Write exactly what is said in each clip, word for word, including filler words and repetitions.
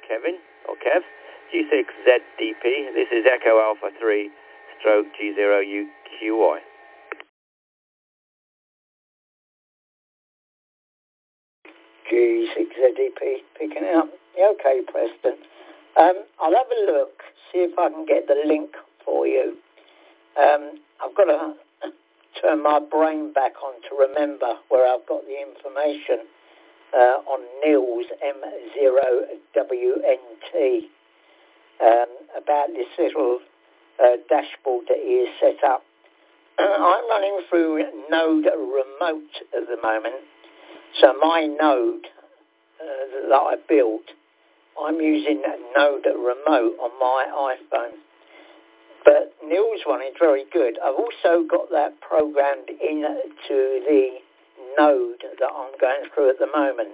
Kevin, or Kev, G six Z D P. This is Echo Alpha three, stroke G zero U Q Y. G six Z D P, picking it up. Yeah, okay, Preston. Um, I'll have a look, see if I can get the link for you. Um, I've got to turn my brain back on to remember where I've got the information uh, on Nils M zero W N T um, about this little uh, dashboard that he has set up. I'm running through Node Remote at the moment, so my node uh, that I built, I'm using Node Remote on my iPhone. But Nils one is very good. I've also got that programmed into the node that I'm going through at the moment.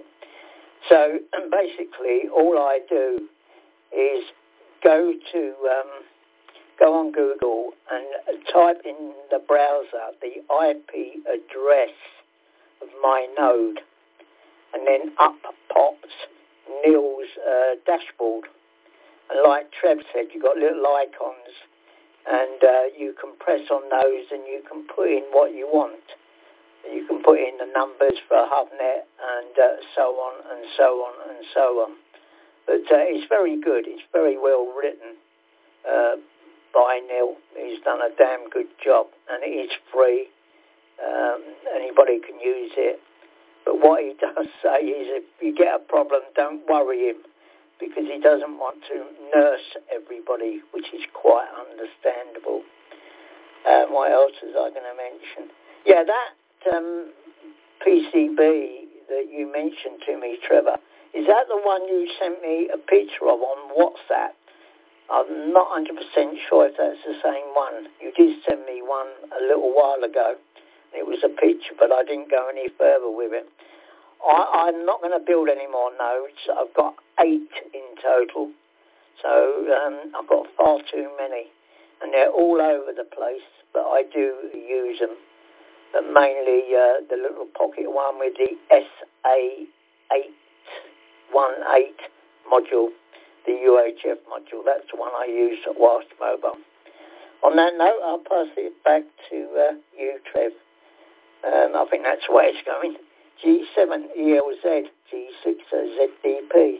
So basically, all I do is go to um, go on Google and type in the browser the I P address of my node, and then up pops Nils uh, dashboard. And like Trev said, you've got little icons, and uh, you can press on those and you can put in what you want. You can put in the numbers for HubNet and uh, so on and so on and so on. But uh, it's very good. It's very well written uh, by Neil. He's done a damn good job, and it is free. Um, anybody can use it. But what he does say is if you get a problem, don't worry him, because he doesn't want to nurse everybody, which is quite understandable. Um, what else was I going to mention? Yeah, that um, P C B that you mentioned to me, Trevor, is that the one you sent me a picture of on WhatsApp? I'm not one hundred percent sure if that's the same one. You did send me one a little while ago. It was a picture, but I didn't go any further with it. I, I'm not going to build any more nodes. I've got eight in total. So um, I've got far too many. And they're all over the place, but I do use them. But mainly uh, the little pocket one with the S A eight one eight module, the U H F module. That's the one I use at Whilst Mobile. On that note, I'll pass it back to uh, you, Trev. Um, I think that's the way it's going. G seven E L Z, G six Z D P.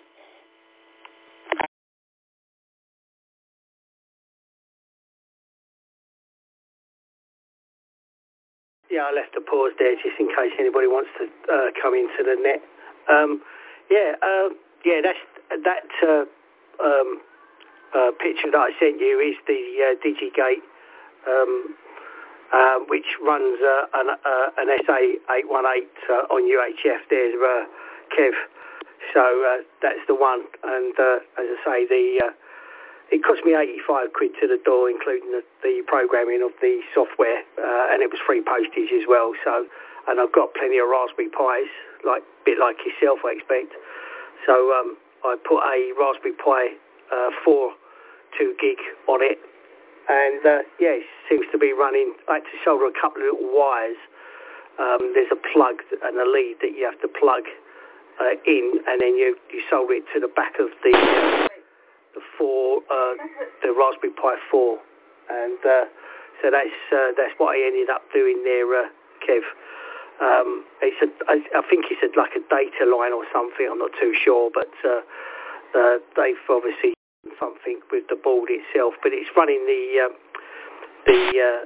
Yeah, I left a pause there just in case anybody wants to uh, come into the net. Um, yeah, uh, yeah, that's that uh, um, uh, picture that I sent you is the uh, DigiGate, um, uh, which runs uh, an, uh, an S A eight one eight uh, on U H F. There's uh, Kev. So uh, that's the one. And uh, as I say, the uh, it cost me eighty-five quid to the door, including the, the programming of the software, uh, and it was free postage as well. So, and I've got plenty of Raspberry Pis, like a bit like yourself, I expect. So um, I put a Raspberry Pi uh, four two gig on it, and uh, yeah, it seems to be running. I had to solder a couple of little wires. Um, there's a plug and a lead that you have to plug uh, in, and then you, you solder it to the back of the uh, the four, uh, the Raspberry Pi four, and uh, so that's uh, that's what I ended up doing there, uh, Kev. Um, it's a, I, I think it's a, like a data line or something. I'm not too sure, but uh, uh, they've obviously done something with the board itself. But it's running the uh, the uh,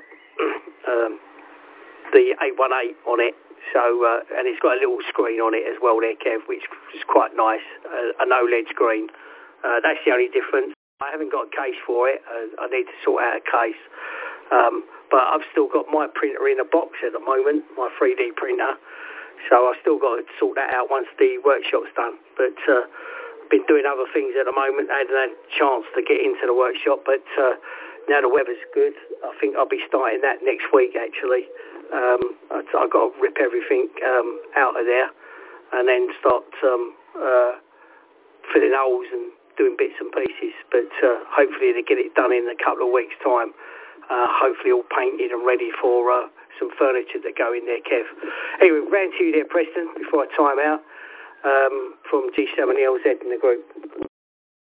um, the eight one eight on it. So uh, and it's got a little screen on it as well there, Kev, which is quite nice, uh, an OLED screen. Uh, that's the only difference. I haven't got a case for it. Uh, I need to sort out a case. Um, but I've still got my printer in a box at the moment, my three D printer. So I've still got to sort that out once the workshop's done. But uh, I've been doing other things at the moment. I hadn't had a chance to get into the workshop. But uh, now the weather's good, I think I'll be starting that next week, actually. Um, I've got to rip everything um, out of there and then start um, uh, filling holes and doing bits and pieces, but uh, hopefully they get it done in a couple of weeks' time. Uh, hopefully all painted and ready for uh, some furniture to go in there, Kev. Anyway, round to you there, Preston, before I time out, um, from G seven E L Z in the group.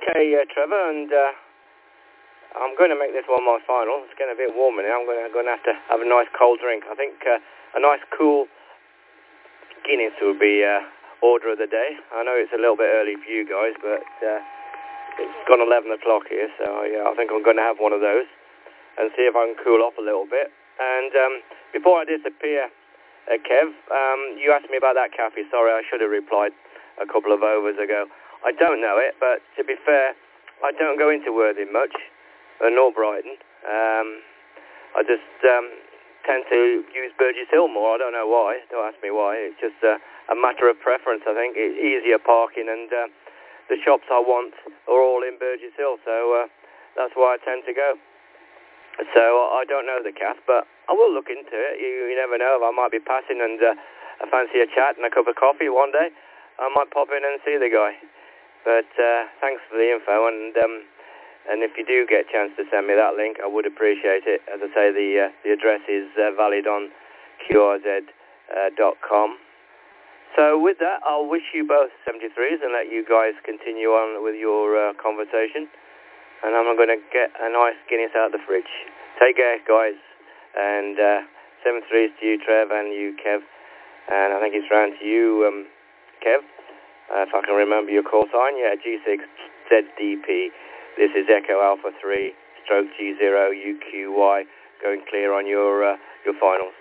Okay, uh, Trevor, and uh, I'm going to make this one my final. It's getting a bit warmer now. I'm going to, going to have to have a nice cold drink. I think uh, a nice cool Guinness will be uh, order of the day. I know it's a little bit early for you guys, but uh, it's gone eleven o'clock here, so yeah, I think I'm going to have one of those and see if I can cool off a little bit. And um, before I disappear, uh, Kev, um, you asked me about that cafe. Sorry, I should have replied a couple of overs ago. I don't know it, but to be fair, I don't go into Worthing much, uh, nor Brighton. Um, I just um, tend to use Burgess Hill more. I don't know why. Don't ask me why. It's just uh, a matter of preference, I think. It's easier parking, and uh, the shops I want are all in Burgess Hill, so uh, that's why I tend to go. So I don't know the cafe, but I will look into it. You, you never know. I might be passing and uh, I fancy a chat and a cup of coffee one day. I might pop in and see the guy. But uh, thanks for the info, and um, and if you do get a chance to send me that link, I would appreciate it. As I say, the uh, the address is uh, valid on Q R Z dot com. So with that, I'll wish you both seventy-threes and let you guys continue on with your uh, conversation. And I'm going to get a nice Guinness out of the fridge. Take care, guys. And uh, seventy-threes to you, Trev, and you, Kev. And I think it's round to you, um, Kev. Uh, if I can remember your call sign, yeah, G six Z D P. This is Echo Alpha three, stroke G zero U Q Y, going clear on your uh, your finals.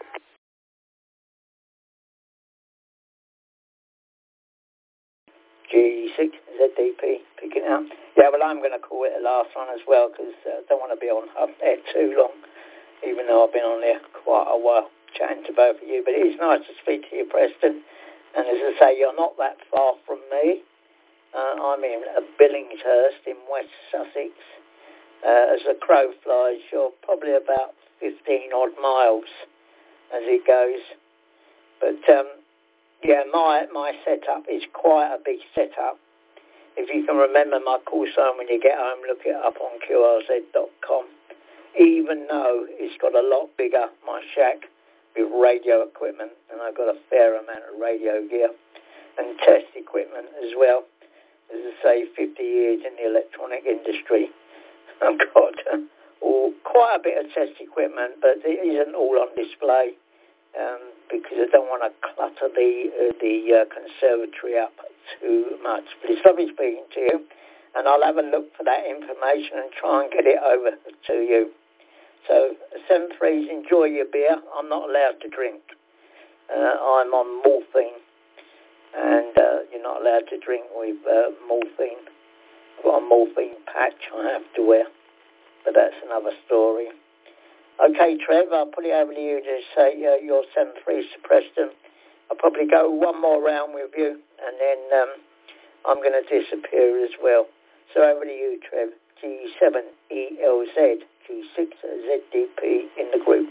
G six Z D P, picking up. Yeah, well, I'm going to call it the last one as well, because I uh, don't want to be on up there too long, even though I've been on there quite a while chatting to both of you. But it is nice to speak to you, Preston. And as I say, you're not that far from me. Uh, I'm in Billingshurst in West Sussex. Uh, as the crow flies, you're probably about fifteen odd miles as it goes. But um, yeah, my my setup is quite a big setup. If you can remember my call sign when you get home, look it up on Q R Z dot com. Even though it's got a lot bigger, my shack, with radio equipment, and I've got a fair amount of radio gear and test equipment as well. As I say, fifty years in the electronic industry. I've got uh, all, quite a bit of test equipment, but it isn't all on display um, because I don't want to clutter the uh, the uh, conservatory up too much. But it's lovely speaking to you, and I'll have a look for that information and try and get it over to you. So, seven threes, enjoy your beer. I'm not allowed to drink. Uh, I'm on morphine, and uh, you're not allowed to drink with uh, morphine. I've got a morphine patch I have to wear, but that's another story. Okay, Trev, I'll put it over to you to say uh, your seven threes to Preston. I'll probably go one more round with you, and then um, I'm going to disappear as well. So over to you, Trev. G seven E L Z. G six Z D P in the group.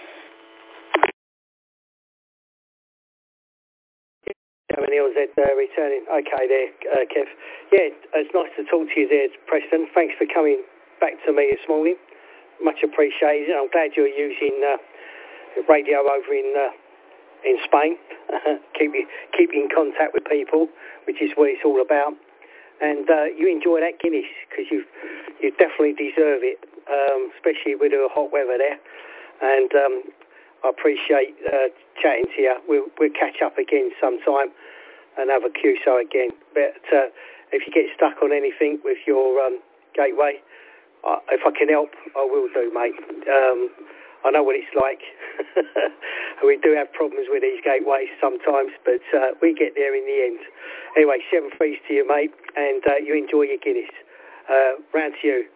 seven E L Z uh, returning. Okay there, uh, Kev. Yeah, it's nice to talk to you there, Preston. Thanks for coming back to me this morning. Much appreciated. I'm glad you're using uh, radio over in uh, in Spain. keep you keep you in contact with people, which is what it's all about. And uh, you enjoy that Guinness, because you you definitely deserve it, um, especially with the hot weather there. And um, I appreciate uh, chatting to you. We'll, we'll catch up again sometime and have a Q S O again. But uh, if you get stuck on anything with your um, gateway, uh, if I can help, I will do, mate. Um, I know what it's like. We do have problems with these gateways sometimes, but uh, we get there in the end. Anyway, seven threes to you, mate, and uh, you enjoy your Guinness. Uh, round to you.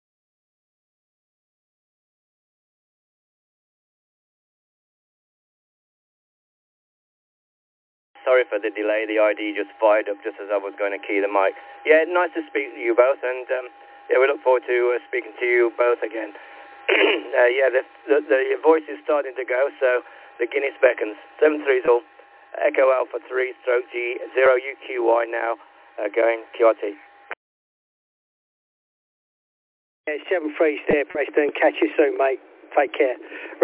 Sorry for the delay. The I D just fired up just as I was going to key the mic. Yeah, nice to speak to you both, and um, yeah, we look forward to uh, speaking to you both again. uh, yeah, the, the, the voice is starting to go, so the Guinness beckons. seven threes all. Echo Alpha three, stroke G zero U Q Y now, uh, going Q R T. Yeah, seven threes there, Preston. Catch you soon, mate. Take care.